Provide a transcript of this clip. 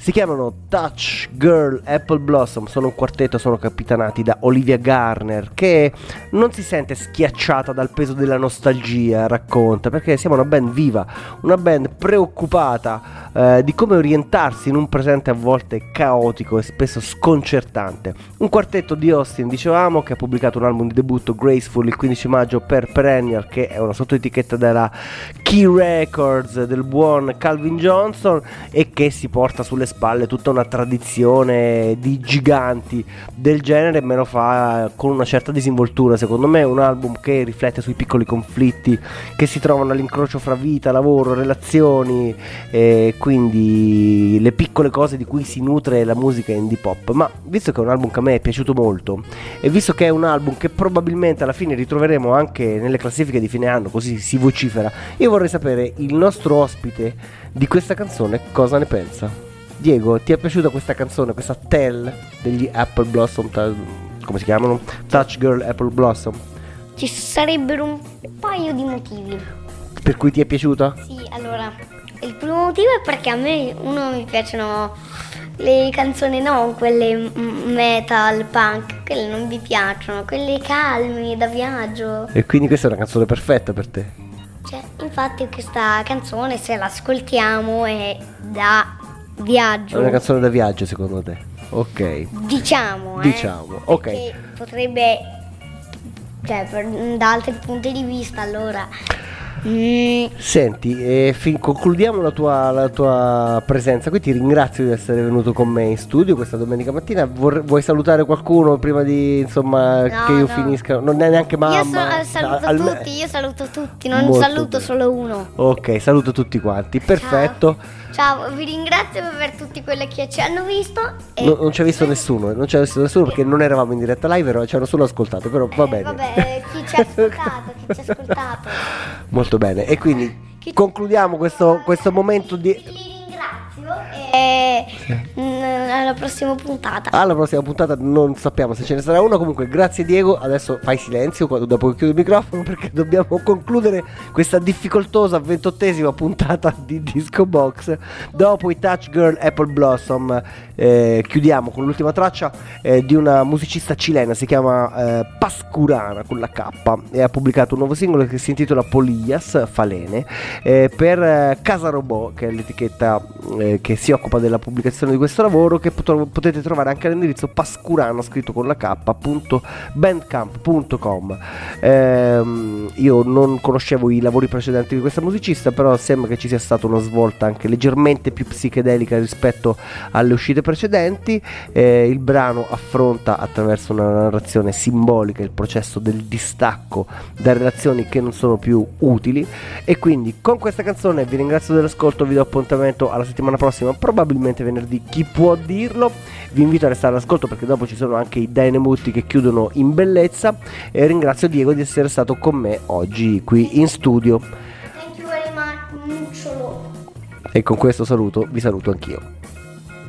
Si chiamano Touch Girl Apple Blossom, sono un quartetto, sono capitanati da Olivia Garner, che non si sente schiacciata dal peso della nostalgia, racconta, perché siamo una band viva, una band preoccupata di come orientarsi in un presente a volte caotico e spesso sconcertante. Un quartetto di Austin, dicevamo, che ha pubblicato un album di debutto, Graceful, il 15 maggio per Perennial, che è una sottoetichetta della Key Records del buon Calvin Johnson, e che si porta sulle spalle tutta una tradizione di giganti del genere, e me lo fa con una certa disinvoltura. Secondo me è un album che riflette sui piccoli conflitti che si trovano all'incrocio fra vita, lavoro, relazioni, e quindi le piccole cose di cui si nutre la musica indie pop. Ma visto che è un album che a me è piaciuto molto, e visto che è un album che probabilmente alla fine ritroveremo anche nelle classifiche di fine anno, così si vocifera, io vorrei sapere il nostro ospite di questa canzone cosa ne pensa. Diego, ti è piaciuta questa canzone, questa Tell degli Apple Blossom, come si chiamano? Touch Girl Apple Blossom? Ci sarebbero un paio di motivi. Per cui ti è piaciuta? Sì, allora, il primo motivo è perché a me, mi piacciono le canzoni, non quelle metal, punk, quelle non mi piacciono, quelle calme, da viaggio. E quindi questa è una canzone perfetta per te? Cioè, infatti questa canzone, se l'ascoltiamo, è da viaggio. È una canzone da viaggio secondo te? Ok. Diciamo, ok. Perché potrebbe, cioè, da altri punti di vista, allora. Senti, concludiamo la tua presenza qui. Ti ringrazio di essere venuto con me in studio questa domenica mattina. Vuoi salutare qualcuno prima di, insomma, No, che io no. finisca? Non è neanche mamma. Io saluto tutti, non Molto saluto bene. solo uno. Ok, saluto tutti quanti. Perfetto. Ciao, vi ringrazio per tutti quelli che ci hanno visto. E Non ci ha visto nessuno, perché non eravamo in diretta live, ci hanno solo ascoltato, però va bene. Vabbè, chi ci ha ascoltato, Molto bene, e quindi concludiamo questo momento di... Li ringrazio e alla prossima puntata. Alla prossima puntata, non sappiamo se ce ne sarà una. Comunque grazie Diego, adesso fai silenzio dopo che chiudo il microfono, perché dobbiamo concludere questa difficoltosa 28esima puntata di Disco Box. Dopo i Touch Girl Apple Blossom chiudiamo con l'ultima traccia di una musicista cilena, si chiama Pascurana con la K, e ha pubblicato un nuovo singolo che si intitola Polillas Falene per Casa Robot, che è l'etichetta che si occupa della pubblicazione di questo lavoro, che potete trovare anche all'indirizzo pascurana scritto con la k.bandcamp.com. Io non conoscevo i lavori precedenti di questa musicista, però sembra che ci sia stata una svolta anche leggermente più psichedelica rispetto alle uscite precedenti. Il brano affronta attraverso una narrazione simbolica il processo del distacco da relazioni che non sono più utili, e quindi con questa canzone vi ringrazio dell'ascolto, vi do appuntamento alla settimana prossima, probabilmente venerdì, chi può dirlo. Vi invito a restare all'ascolto perché dopo ci sono anche i Dynamutti che chiudono in bellezza, e ringrazio Diego di essere stato con me oggi qui in studio. Thank you very much. E con questo saluto vi saluto anch'io.